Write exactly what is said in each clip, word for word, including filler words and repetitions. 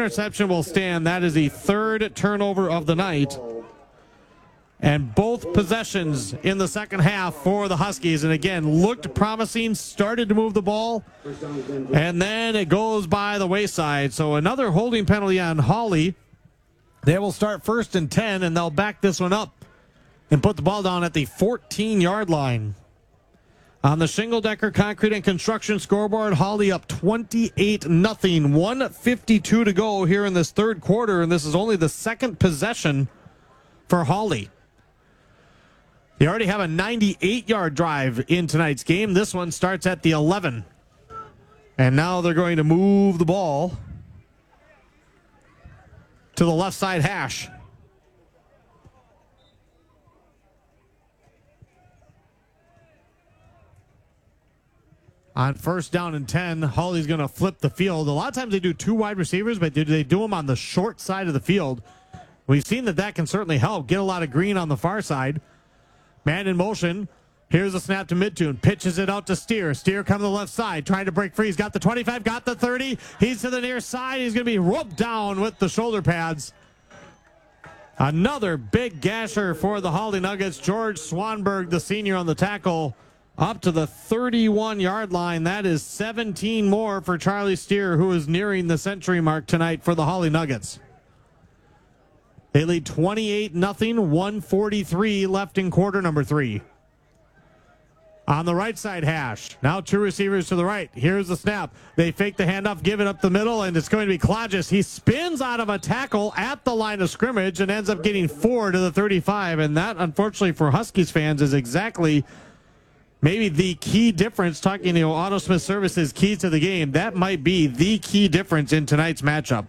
interception will stand. That is the third turnover of the night. And both possessions in the second half for the Huskies. And again, looked promising, started to move the ball, and then it goes by the wayside. So another holding penalty on Hawley. They will start first and ten, and they'll back this one up and put the ball down at the fourteen-yard line. On the Shingle-Decker Concrete and Construction scoreboard, Hawley up twenty-eight nothing. one fifty-two to go here in this third quarter, and this is only the second possession for Hawley. They already have a ninety-eight-yard drive in tonight's game. This one starts at the eleven. And now they're going to move the ball to the left side hash. On first down and ten, Hawley's going to flip the field. A lot of times they do two wide receivers, but do they do them on the short side of the field? We've seen that that can certainly help. Get a lot of green on the far side. Man in motion. Here's a snap to Midtune. Pitches it out to Steer. Steer come to the left side, trying to break free. He's got the twenty-five, got the thirty. He's to the near side. He's going to be roped down with the shoulder pads. Another big gasher for the Hawley Nuggets. George Swanberg, the senior, on the tackle, up to the thirty-one-yard line. That is seventeen more for Charlie Steer, who is nearing the century mark tonight for the Hawley Nuggets. They lead twenty-eight nothing, one forty-three left in quarter number three. On the right side hash, now two receivers to the right. Here's the snap. They fake the handoff, give it up the middle, and it's going to be Klages. He spins out of a tackle at the line of scrimmage and ends up getting four to the thirty-five, and that, unfortunately for Huskies fans, is exactly maybe the key difference. Talking to Auto Smith Services, keys to the game, that might be the key difference in tonight's matchup.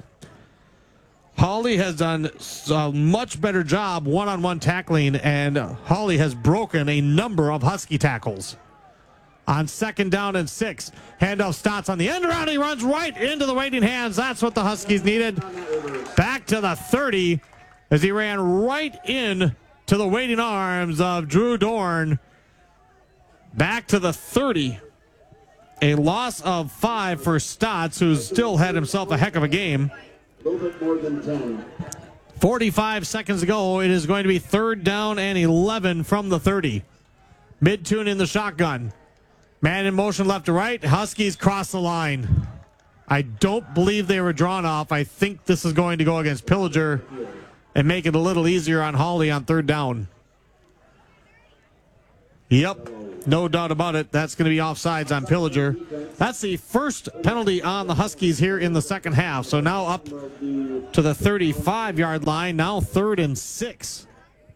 Hawley has done a much better job one-on-one tackling, and Hawley has broken a number of Husky tackles. On second down and six, handoff Stotts on the end around. He runs right into the waiting hands. That's what the Huskies needed. Back to the thirty as he ran right in to the waiting arms of Drew Dorn. Back to the thirty. A loss of five for Stotts, who's still had himself a heck of a game. More than ten. forty-five seconds ago, it is going to be third down and eleven from the thirty. Midtune in the shotgun. Man in motion left to right. Huskies cross the line. I don't believe they were drawn off. I think this is going to go against Pillager and make it a little easier on Hawley on third down. Yep, no doubt about it. That's going to be offsides on Pillager. That's the first penalty on the Huskies here in the second half. So now up to the thirty-five-yard line. Now third and six.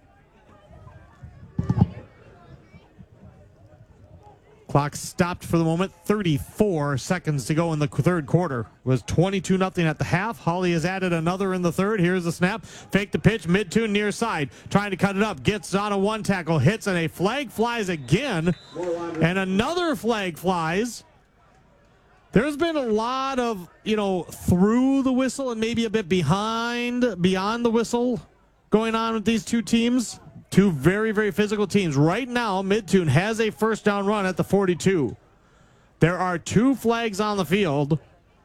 Clock stopped for the moment. thirty-four seconds to go in the third quarter. It was twenty-two nothing at the half. Hawley has added another in the third. Here's the snap. Fake the pitch. Midtune near side. Trying to cut it up. Gets on a one tackle. Hits, and a flag flies again. And another flag flies. There's been a lot of, you know, through the whistle and maybe a bit behind, beyond the whistle going on with these two teams. Two very, very physical teams. Right now, Midtune has a first down run at the forty-two. There are two flags on the field.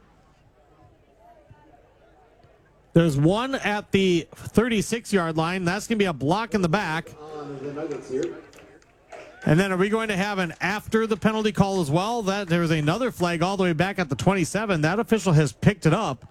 There's one at the thirty-six-yard line. That's going to be a block in the back. And then are we going to have an after the penalty call as well? That there's another flag all the way back at the twenty-seven. That official has picked it up.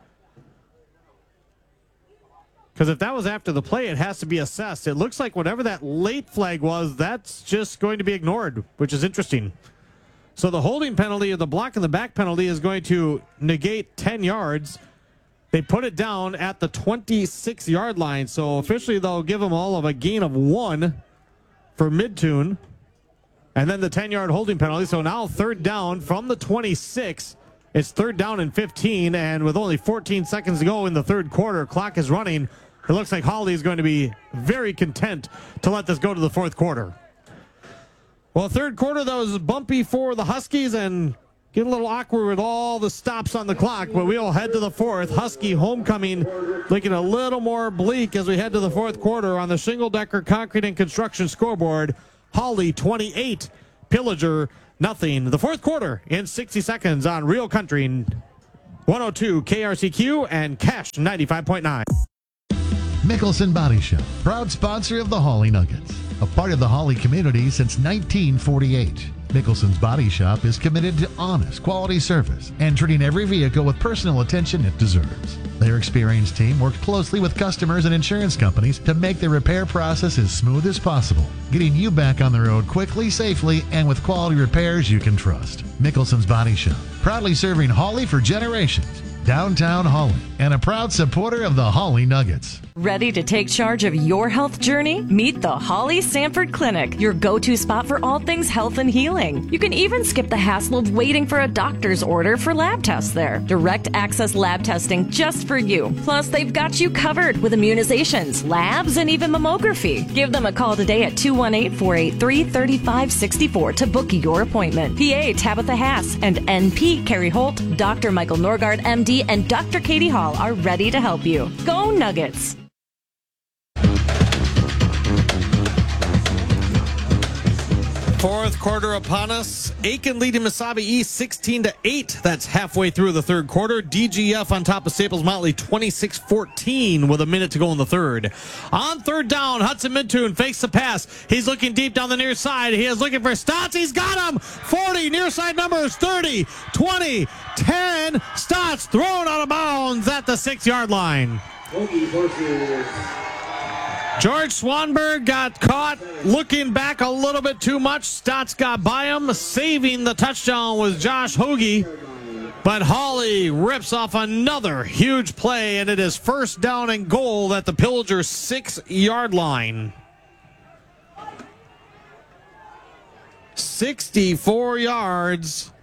Because if that was after the play, it has to be assessed. It looks like whatever that late flag was, that's just going to be ignored, which is interesting. So the holding penalty or the block in the back penalty is going to negate ten yards. They put it down at the twenty-six-yard line. So officially they'll give them all of a gain of one for Midtune. And then the ten-yard holding penalty. So now third down from the twenty-six. It's third down and fifteen, and with only fourteen seconds to go in the third quarter, clock is running. It looks like Hawley is going to be very content to let this go to the fourth quarter. Well, third quarter, that was bumpy for the Huskies and get a little awkward with all the stops on the clock, but we'll head to the fourth. Husky homecoming looking a little more bleak as we head to the fourth quarter on the Shingle-Decker Concrete and Construction scoreboard. Hawley twenty-eight, Pillager nothing. The fourth quarter in sixty seconds on Real Country one oh two K R C Q and Cash ninety-five point nine. Mickelson Body Shop, proud sponsor of the Hawley Nuggets, a part of the Hawley community since nineteen forty-eight. Mickelson's Body Shop is committed to honest, quality service and treating every vehicle with personal attention it deserves. Their experienced team works closely with customers and insurance companies to make the repair process as smooth as possible, getting you back on the road quickly, safely, and with quality repairs you can trust. Mickelson's Body Shop, proudly serving Hawley for generations. Downtown Hawley, and a proud supporter of the Hawley Nuggets. Ready to take charge of your health journey? Meet the Hawley Sanford Clinic, your go-to spot for all things health and healing. You can even skip the hassle of waiting for a doctor's order for lab tests there. Direct access lab testing just for you. Plus, they've got you covered with immunizations, labs, and even mammography. Give them a call today at two one eight, four eight three, three five six four to book your appointment. P A Tabitha Haas and N P Carrie Holt, Doctor Michael Norgard, M D, and Doctor Katie Hall are ready to help you. Go Nuggets! Fourth quarter upon us. Aiken leading Mesabi East sixteen to eight. That's halfway through the third quarter. D G F on top of Staples Motley twenty-six fourteen with a minute to go in the third. On third down, Hudson Mintoon fakes the pass. He's looking deep down the near side. He is looking for Stotts. He's got him. forty, near side numbers thirty, twenty, ten. Stotts thrown out of bounds at the six-yard line. George Swanberg got caught looking back a little bit too much. Stotts got by him. Saving the touchdown was Josh Hoagie. But Hawley rips off another huge play, and it is first down and goal at the Pillager six-yard line. sixty-four yards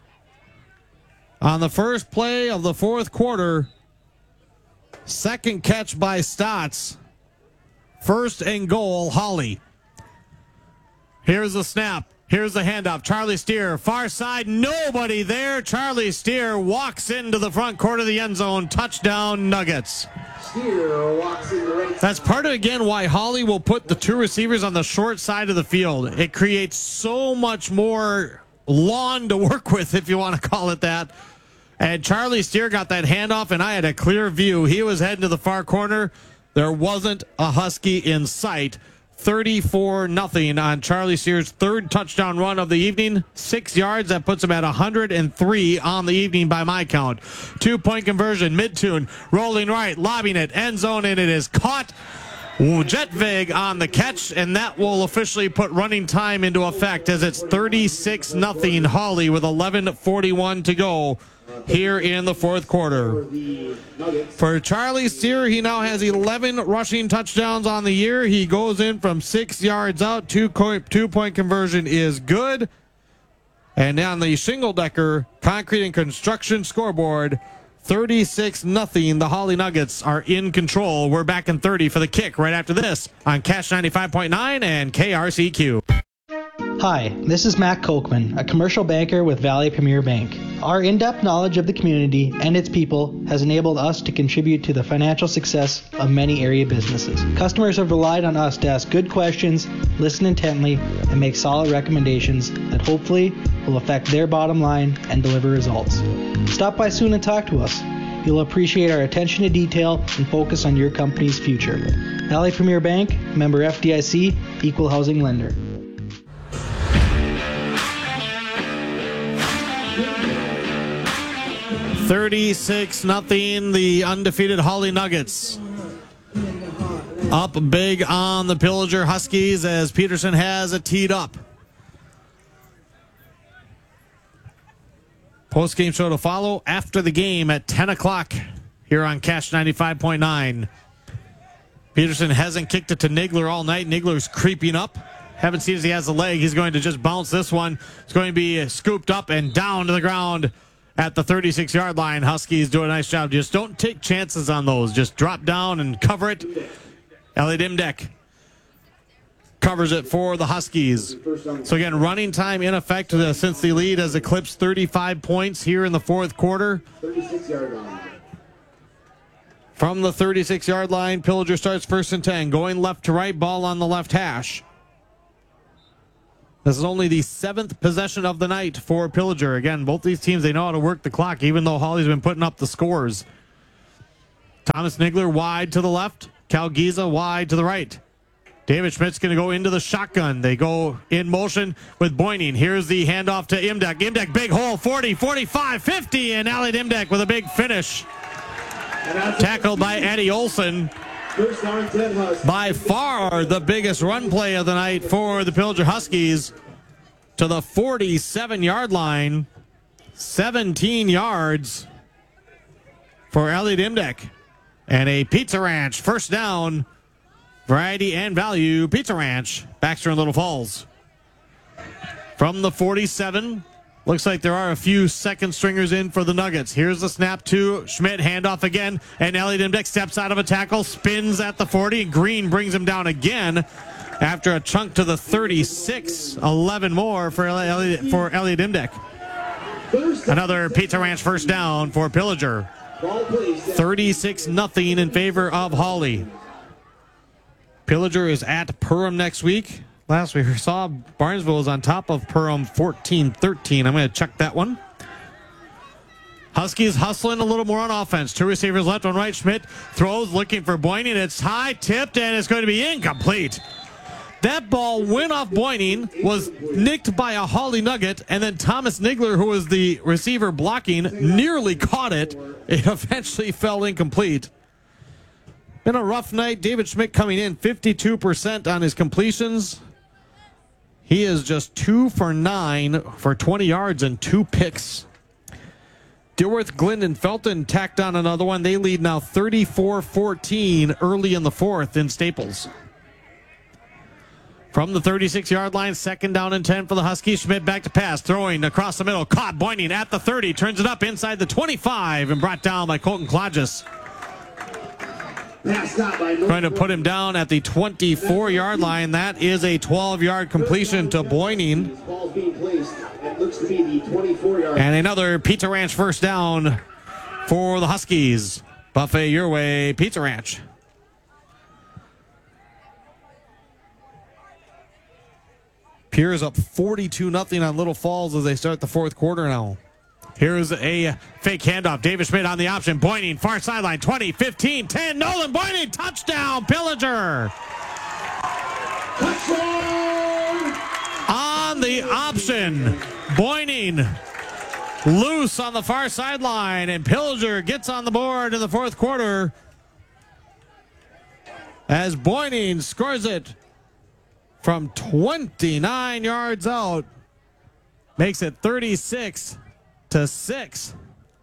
on the first play of the fourth quarter. Second catch by Stotts. First and goal, Hawley. Here's the snap. Here's the handoff. Charlie Steer, far side, nobody there. Charlie Steer walks into the front court of the end zone. Touchdown, Nuggets. Steer walks in the right. That's part of, again, why Hawley will put the two receivers on the short side of the field. It creates so much more lawn to work with, if you want to call it that. And Charlie Steer got that handoff, and I had a clear view. He was heading to the far corner. There wasn't a Husky in sight. thirty-four nothing on Charlie Steer's third touchdown run of the evening. Six yards. That puts him at one hundred three on the evening by my count. Two-point conversion. Mintoon rolling right, lobbing it. End zone, and it is caught. Jetvig on the catch, and that will officially put running time into effect as it's thirty-six nothing Hawley with eleven forty-one to go here in the fourth quarter. For Charlie Steer, he now has eleven rushing touchdowns on the year. He goes in from six yards out. Two two-point conversion is good. And on the Shingle Decker Concrete and Construction scoreboard, thirty-six nothing. The Hawley Nuggets are in control. We're back in thirty for the kick right after this on Cash ninety-five point nine and K R C Q. Hi, this is Matt Kochman, a commercial banker with Valley Premier Bank. Our in-depth knowledge of the community and its people has enabled us to contribute to the financial success of many area businesses. Customers have relied on us to ask good questions, listen intently, and make solid recommendations that hopefully will affect their bottom line and deliver results. Stop by soon and talk to us. You'll appreciate our attention to detail and focus on your company's future. Valley Premier Bank, member F D I C, equal housing lender. thirty-six nothing, the undefeated Hawley Nuggets. Up big on the Pillager Huskies as Peterson has it teed up. Post-game show to follow after the game at ten o'clock here on Cash ninety-five point nine. Peterson hasn't kicked it to Nigler all night. Nigler's creeping up. Haven't seen as he has the leg. He's going to just bounce this one. It's going to be scooped up and down to the ground at the thirty-six-yard line. Huskies do a nice job. Just don't take chances on those. Just drop down and cover it. Ellie Dimdeck covers it for the Huskies. So again, running time in effect uh, since the lead has eclipsed thirty-five points here in the fourth quarter. thirty-six-yard line. From the thirty-six-yard line, Pillager starts first and ten. Going left to right, ball on the left hash. This is only the seventh possession of the night for Pillager. Again, both these teams, they know how to work the clock, even though Hawley's been putting up the scores. Thomas Nigler wide to the left. Cal Giza wide to the right. David Schmidt's going to go into the shotgun. They go in motion with Boyning. Here's the handoff to Imdek. Imdek, big hole, forty, forty-five, fifty, and Elliot Imdek with a big finish. Tackled by Eddie Olson. By far the biggest run play of the night for the Pillager Huskies to the forty-seven-yard line. seventeen yards for Elliot Imdek. And a Pizza Ranch first down. Variety and value, Pizza Ranch, Baxter and Little Falls. From the forty-seven, looks like there are a few second stringers in for the Nuggets. Here's the snap to Schmidt, handoff again, and Elliot Imdek steps out of a tackle, spins at the forty. Green brings him down again after a chunk to the thirty-six. eleven more for Elliot, for Elliot Imdek. Another Pizza Ranch first down for Pillager. thirty-six nothing in favor of Hawley. Pillager is at Perham next week. Last we saw Barnesville is on top of Perham fourteen thirteen. I'm going to check that one. Huskies hustling a little more on offense. Two receivers left on right. Schmidt throws, looking for Boyning. It's high, tipped, and it's going to be incomplete. That ball went off Boyning, was nicked by a Hawley Nugget, and then Thomas Nigler, who was the receiver blocking, nearly caught it. It eventually fell incomplete. Been a rough night. David Schmidt coming in fifty-two percent on his completions. He is just two for nine for twenty yards and two picks. Dilworth, Glenn, and Felton tacked on another one. They lead now thirty-four fourteen early in the fourth in Staples. From the thirty-six-yard line, second down and ten for the Huskies. Schmidt back to pass, throwing across the middle. Caught Boyning at the thirty, turns it up inside the twenty-five and brought down by Colton Klodges. Trying to put him down at the twenty-four-yard line. That is a twelve-yard completion to Boyning. And another Pizza Ranch first down for the Huskies. Buffet your way, Pizza Ranch. Piers up forty-two nothing on Little Falls as they start the fourth quarter now. Here's a fake handoff. David Schmidt on the option. Boyning, far sideline, twenty, fifteen, ten. Nolan Boyning, touchdown, Pillager. Touchdown! On the option, Boyning loose on the far sideline, and Pillager gets on the board in the fourth quarter as Boyning scores it from twenty-nine yards out. Makes it thirty-six to six.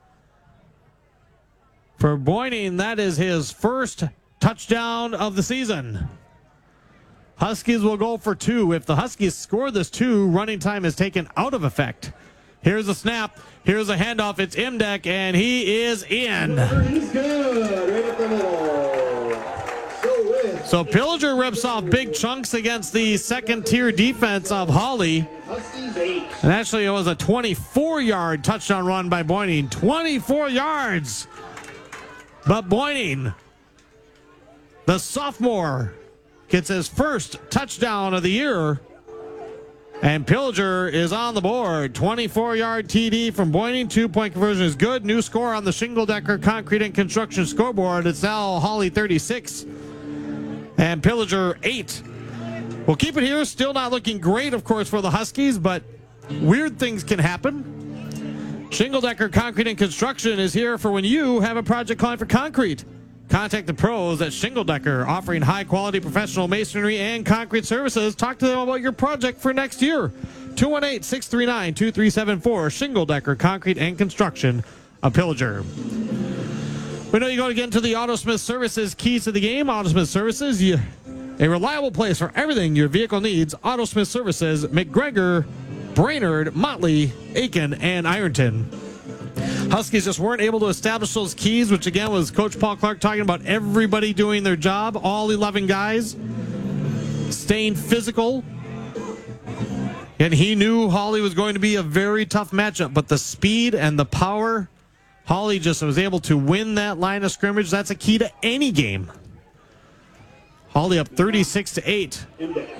For Boyning, that is his first touchdown of the season. Huskies will go for two. If the Huskies score this two, running time is taken out of effect. Here's a snap. Here's a handoff. It's Imdek, and he is in. He's good. Right up the middle. So with So Pillager rips off big chunks against the second-tier defense of Hawley. Huskies eight. And actually, it was a twenty-four-yard touchdown run by Boyning. twenty-four yards. But Boyning, the sophomore, gets his first touchdown of the year. And Pillager is on the board. twenty-four-yard T D from Boyning. Two-point conversion is good. New score on the Shingle Decker Concrete and Construction scoreboard. It's now Hawley thirty-six and Pillager eight. We'll keep it here. Still not looking great, of course, for the Huskies, but weird things can happen. Shingle Decker Concrete and Construction is here for when you have a project calling for concrete. Contact the pros at Shingle Decker, offering high-quality professional masonry and concrete services. Talk to them about your project for next year. two one eight, six three nine, two three seven four, Shingle Decker Concrete and Construction of Pillager. We know you're going to get into the Autosmith Services keys to the game. Autosmith Services, you, a reliable place for everything your vehicle needs. Autosmith Services, McGregor, Brainerd, Motley, Aiken, and Ironton. Huskies just weren't able to establish those keys, which again was Coach Paul Clark talking about everybody doing their job, all eleven guys, staying physical. And he knew Hawley was going to be a very tough matchup, but the speed and the power, Hawley just was able to win that line of scrimmage. That's a key to any game. Hawley up thirty-six to eight.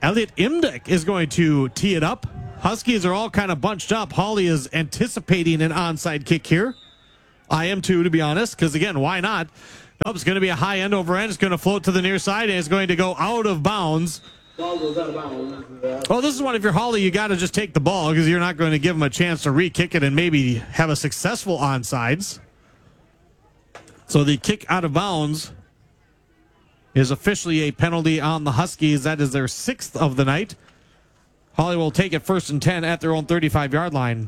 Elliot Imdick is going to tee it up. Huskies are all kind of bunched up. Holly is anticipating an onside kick here. I am too, to be honest, because, again, why not? Nope, it's going to be a high end over end. It's going to float to the near side, and it's going to go out of bounds. Ball goes out of bounds. Oh, this is one, if you're Holly, you got to just take the ball because you're not going to give them a chance to re-kick it and maybe have a successful onside. So the kick out of bounds is officially a penalty on the Huskies. That is their sixth of the night. Holly will take it first and ten at their own thirty-five-yard line.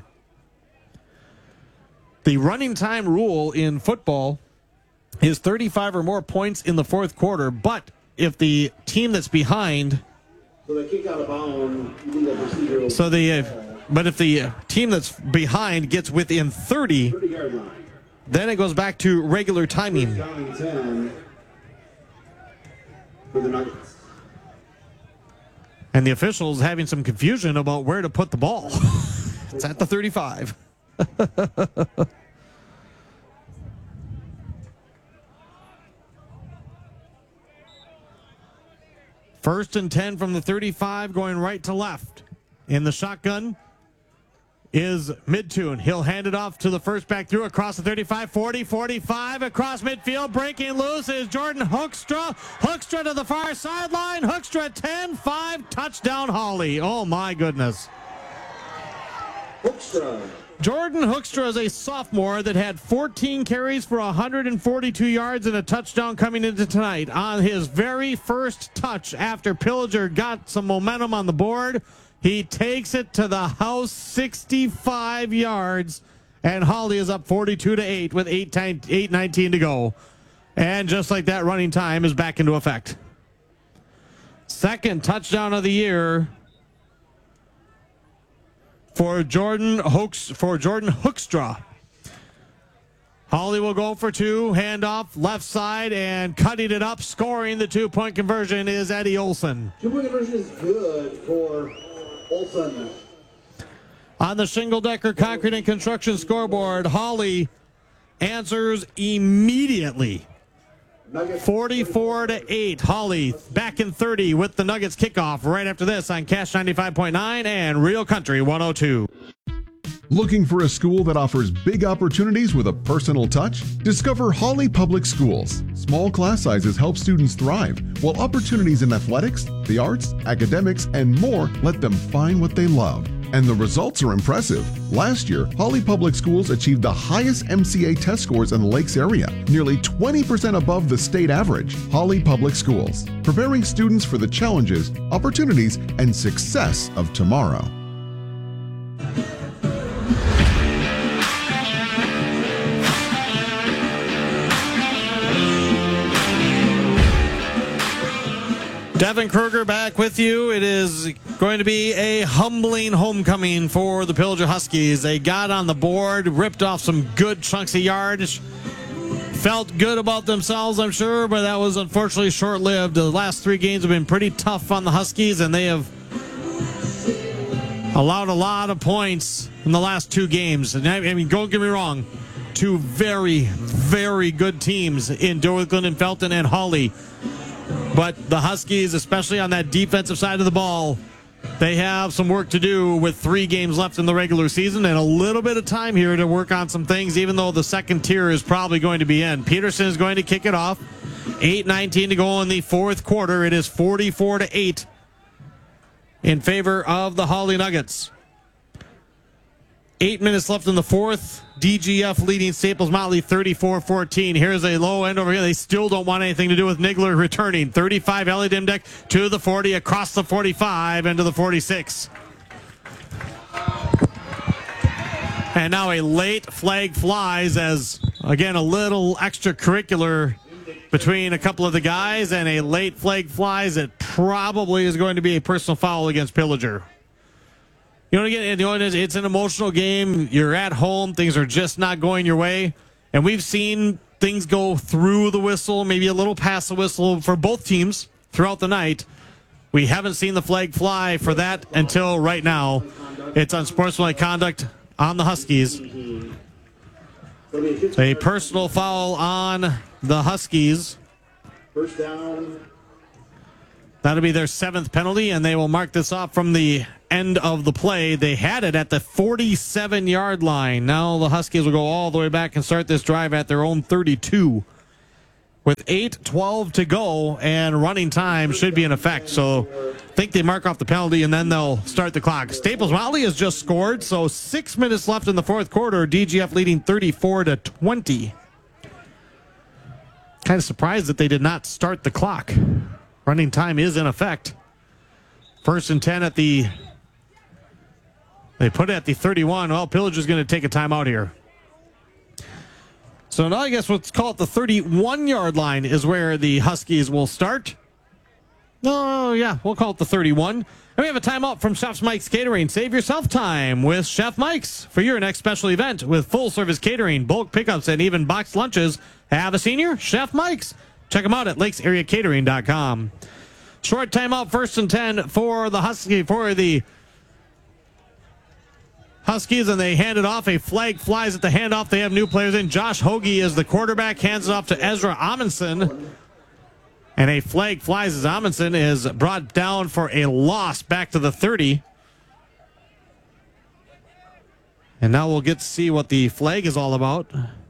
The running time rule in football is thirty-five or more points in the fourth quarter, but if the team that's behind... So they kick out of bounds. You need a receiver. So the, uh, but if the team that's behind gets within thirty, thirty-yard line. then it goes back to regular timing. Down and ten for the Nuggets. And the officials having some confusion about where to put the ball. It's at the thirty-five. First and ten from the thirty-five, going right to left. In the shotgun is Midtune. He'll hand it off to the first back through across the thirty-five, forty, forty-five, across midfield. Breaking loose is Jordan Hoekstra. Hoekstra to the far sideline. Hoekstra ten five, touchdown Holly. Oh my goodness. Hoekstra. Jordan Hoekstra is a sophomore that had fourteen carries for one hundred forty-two yards and a touchdown coming into tonight. On his very first touch after Pillager got some momentum on the board, he takes it to the house sixty-five yards, and Holly is up forty-two to eight with eight nineteen to go. And just like that, running time is back into effect. Second touchdown of the year for Jordan Hoeks for Jordan Hoekstra. Holly will go for two, handoff left side, and cutting it up, scoring the two-point conversion is Eddie Olson. Two-point conversion is good for Olson. On the Shingle-Decker Concrete and Construction scoreboard, Holly answers immediately. Nuggets forty-four to eight. Holly back in thirty with the Nuggets kickoff right after this on Cash ninety-five point nine and Real Country one oh two. Looking for a school that offers big opportunities with a personal touch? Discover Holly Public Schools. Small class sizes help students thrive, while opportunities in athletics, the arts, academics, and more let them find what they love. And the results are impressive. Last year, Holly Public Schools achieved the highest M C A test scores in the Lakes area, nearly twenty percent above the state average. Holly Public Schools, preparing students for the challenges, opportunities, and success of tomorrow. Devin Kruger back with you. It is going to be a humbling homecoming for the Pillager Huskies. They got on the board, ripped off some good chunks of yardage, felt good about themselves, I'm sure, but that was unfortunately short-lived. The last three games have been pretty tough on the Huskies, and they have allowed a lot of points in the last two games. And I, I mean, don't get me wrong, two very, very good teams in Dorwin and Felton and Holly. But the Huskies, especially on that defensive side of the ball, they have some work to do with three games left in the regular season and a little bit of time here to work on some things, even though the second tier is probably going to be in. Peterson is going to kick it off. eight nineteen to go in the fourth quarter. It is forty-four to eight in favor of the Holly Nuggets. Eight minutes left in the fourth. D G F leading Staples Motley thirty-four fourteen. Here's a low end over here. They still don't want anything to do with Nigler returning. thirty-five, Elliot Imdick to the forty, across the forty-five, and to the forty-six. And now a late flag flies as, again, a little extracurricular between a couple of the guys, and a late flag flies. It probably is going to be a personal foul against Pillager. You know, again, it's an emotional game. You're at home. Things are just not going your way. And we've seen things go through the whistle, maybe a little past the whistle for both teams throughout the night. We haven't seen the flag fly for that until right now. It's unsportsmanlike conduct on the Huskies. A personal foul on the Huskies. First down. That'll be their seventh penalty, and they will mark this off from the end of the play. They had it at the forty-seven-yard line. Now the Huskies will go all the way back and start this drive at their own thirty-two. With eight twelve to go, and running time should be in effect. So I think they mark off the penalty, and then they'll start the clock. Staples Motley has just scored, so six minutes left in the fourth quarter. D G F leading thirty-four to twenty. Kind of surprised that they did not start the clock. Running time is in effect. First and ten at the... They put it at the thirty-one. Well, Pillager's going to take a timeout here. So now I guess let's call it the thirty-one-yard line is where the Huskies will start. Oh, yeah, we'll call it the thirty-one. And we have a timeout from Chef Mike's Catering. Save yourself time with Chef Mike's for your next special event with full-service catering, bulk pickups, and even boxed lunches. Have a senior? Chef Mike's. Check them out at lakes area catering dot com. Short timeout, first and ten for the Husky, for the Huskies, and they hand it off. A flag flies at the handoff. They have new players in. Josh Hoagie is the quarterback, hands it off to Ezra Amundsen. And a flag flies as Amundsen is brought down for a loss back to the thirty. And now we'll get to see what the flag is all about.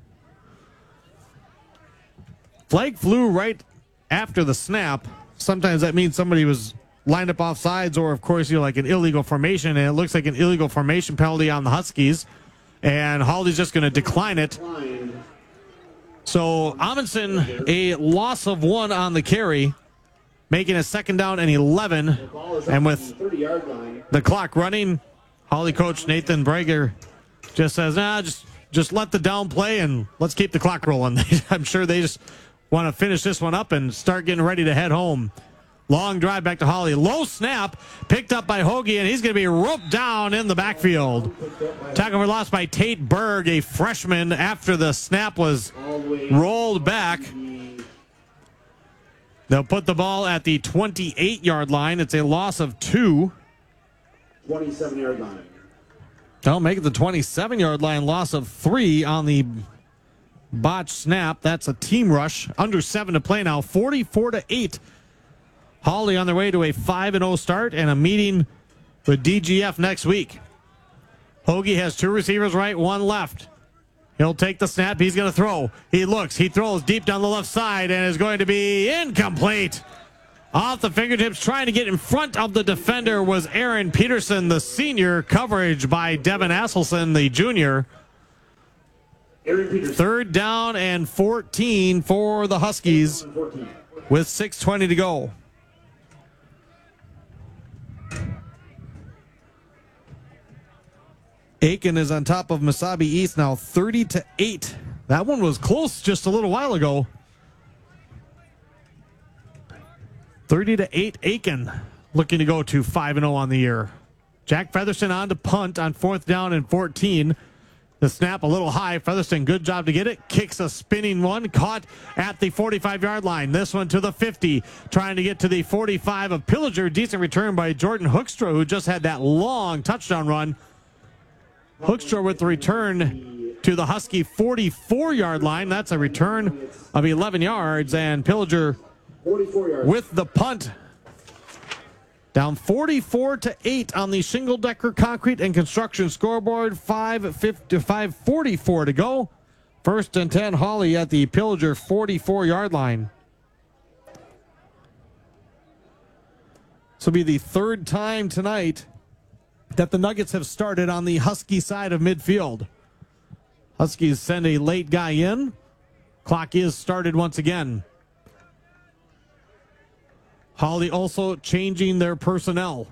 Flag flew right after the snap. Sometimes that means somebody was lined up off sides, or of course, you know, like an illegal formation, and it looks like an illegal formation penalty on the Huskies. And Hawley's just going to decline it. So Amundsen, a loss of one on the carry, making a second down and eleven. And with the clock running, Hawley coach Nathan Brager just says, nah, just, just let the down play and let's keep the clock rolling. I'm sure they just want to finish this one up and start getting ready to head home. Long drive back to Hawley. Low snap, picked up by Hoagie, and he's going to be roped down in the backfield. Tackle for loss by Tate Berg, a freshman, after the snap was rolled back. They'll put the ball at the twenty-eight-yard line. It's a loss of two. twenty-seven-yard line. They'll make it the twenty-seven-yard line, loss of three on the botch snap. That's a team rush. Under seven to play now, forty-four to eight. Hawley on their way to a five and oh start and a meeting with D G F next week. Hoagie has two receivers right, one left. He'll take the snap. He's going to throw. He looks. He throws deep down the left side and is going to be incomplete. Off the fingertips, trying to get in front of the defender was Aaron Peterson, the senior. Coverage by Devin Asselson, the junior. Third down and fourteen for the Huskies with six twenty to go. Aiken is on top of Mesabi East now, thirty to eight. That one was close just a little while ago. thirty to eight, Aiken looking to go to five and oh on the year. Jack Featherston on to punt on fourth down and fourteen. The snap a little high. Featherston, good job to get it. Kicks a spinning one, caught at the forty-five-yard line. This one to the fifty, trying to get to the forty-five of Pillager. Decent return by Jordan Hoekstra, who just had that long touchdown run. Hoekstra with the return to the Husky forty-four-yard line. That's a return of eleven yards, and Pillager with the punt. Down forty-four to eight on the Shingle Decker Concrete and Construction scoreboard. five forty-four to go. First and ten, Hawley at the Pillager forty-four-yard line. This will be the third time tonight that the Nuggets have started on the Husky side of midfield. Huskies send a late guy in. Clock is started once again. Hawley also changing their personnel.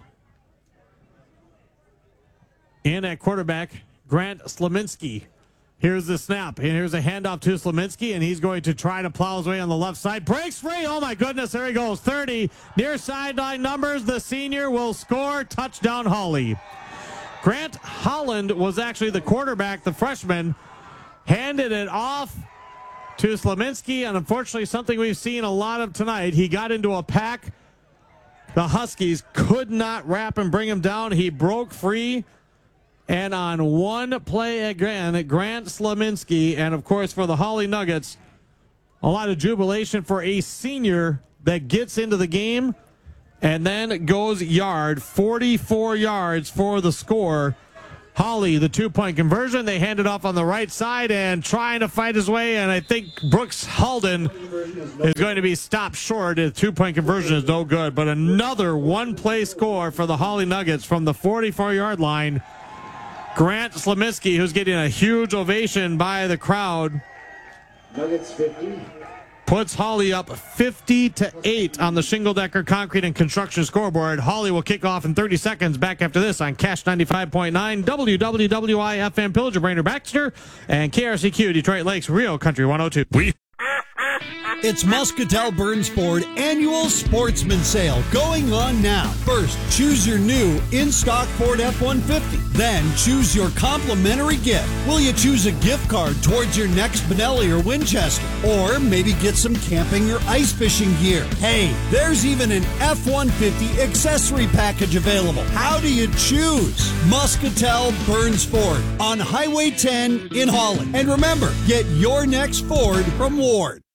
In at quarterback, Grant Slaminski. Here's the snap, and here's a handoff to Slaminski, and he's going to try to plow his way on the left side. Breaks free. Oh, my goodness. There he goes. thirty. Near sideline numbers. The senior will score. Touchdown, Hawley. Grant Holland was actually the quarterback, the freshman. Handed it off to Slaminski, and unfortunately something we've seen a lot of tonight. He got into a pack. The Huskies could not wrap and bring him down. He broke free. And on one play again, Grant Slaminski, and of course for the Hawley Nuggets, a lot of jubilation for a senior that gets into the game and then goes yard, forty-four yards for the score. Hawley, the two-point conversion. They hand it off on the right side and trying to fight his way, and I think Brooks Halden is going to be stopped short. The two-point conversion is no good, but another one-play score for the Hawley Nuggets from the forty-four-yard line. Grant Slominski, who's getting a huge ovation by the crowd, Nuggets fifty. puts Hawley up fifty to eight on the Shingle Decker Concrete and Construction scoreboard. Hawley will kick off in thirty seconds. Back after this on Cash ninety-five point nine, W W W I F M Pillager, Brainerd Baxter, and K R C Q Detroit Lakes, Rio Country one oh two. We It's Muscatel Burns Ford annual sportsman sale going on now. First, choose your new in-stock Ford F one fifty. Then, choose your complimentary gift. Will you choose a gift card towards your next Benelli or Winchester? Or maybe get some camping or ice fishing gear? Hey, there's even an F one fifty accessory package available. How do you choose? Muscatel Burns Ford on Highway ten in Holland. And remember, get your next Ford from Ward.